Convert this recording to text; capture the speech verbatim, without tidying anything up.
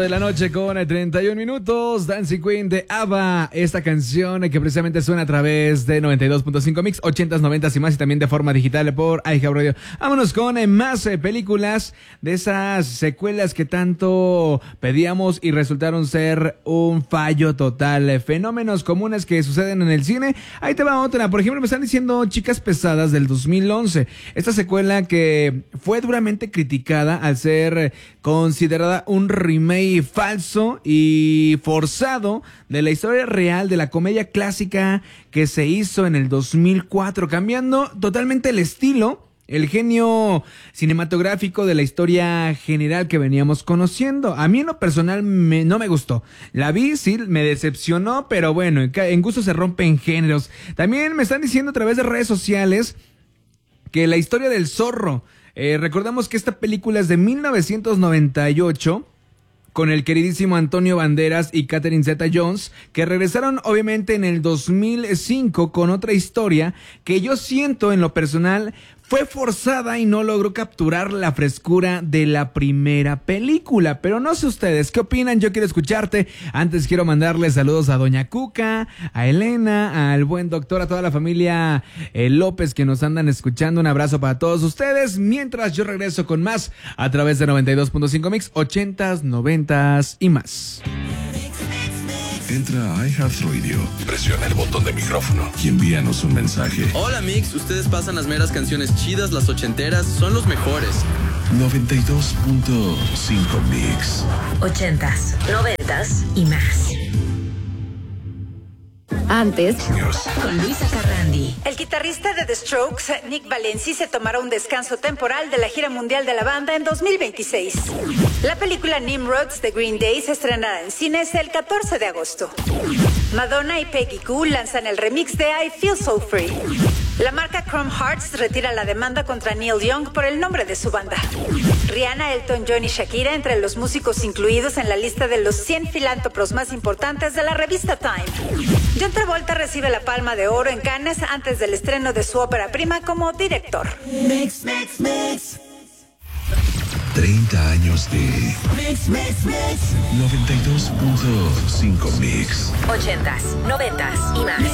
De la noche con treinta y un minutos, Dancing Queen de ABBA, esta canción que precisamente suena a través de noventa y dos punto cinco Mix, ochentas, noventas y más, y también de forma digital por iHeartRadio. Vámonos con eh, más eh, películas de esas secuelas que tanto pedíamos y resultaron ser un fallo total. Eh, fenómenos comunes que suceden en el cine. Ahí te va otra, por ejemplo, me están diciendo Chicas Pesadas del dos mil once, esta secuela que fue duramente criticada al ser considerada un remake falso y forzado de la historia real de la comedia clásica que se hizo en el dos mil cuatro, cambiando totalmente el estilo, el genio cinematográfico de la historia general que veníamos conociendo. A mí en lo personal me, no me gustó. La vi, sí, me decepcionó, pero bueno, en, en gusto se rompen géneros. También me están diciendo a través de redes sociales que la historia del zorro, eh, recordamos que esta película es de mil novecientos noventa y ocho, con el queridísimo Antonio Banderas y Catherine Zeta-Jones, que regresaron obviamente en el dos mil cinco con otra historia que yo siento en lo personal fue forzada y no logró capturar la frescura de la primera película. Pero no sé ustedes, ¿qué opinan? Yo quiero escucharte. Antes quiero mandarles saludos a Doña Cuca, a Elena, al buen doctor, a toda la familia eh, López que nos andan escuchando. Un abrazo para todos ustedes. Mientras yo regreso con más a través de noventa y dos punto cinco Mix, ochentas, noventas y más. Entra a iHeartRadio, presiona el botón de micrófono y envíanos un mensaje. Hola Mix, ustedes pasan las meras canciones chidas, las ochenteras, son los mejores. noventa y dos punto cinco Mix. Ochentas, noventas y más. Antes, con Luisa Carrandi. El guitarrista de The Strokes, Nick Valenci, se tomará un descanso temporal de la gira mundial de la banda en dos mil veintiséis. La película Nimrods de Green Day se estrenará en cines el catorce de agosto. Madonna y Peggy Gou lanzan el remix de I Feel So Free. La marca Chrome Hearts retira la demanda contra Neil Young por el nombre de su banda. Rihanna, Elton John y Shakira entre los músicos incluidos en la lista de los cien filántropos más importantes de la revista Time. John Travolta recibe la Palma de Oro en Cannes antes del estreno de su ópera prima como director. Mix, mix, mix. treinta años de Mix, mix, mix. noventa y dos punto cinco Mix. Ochentas, noventas y más.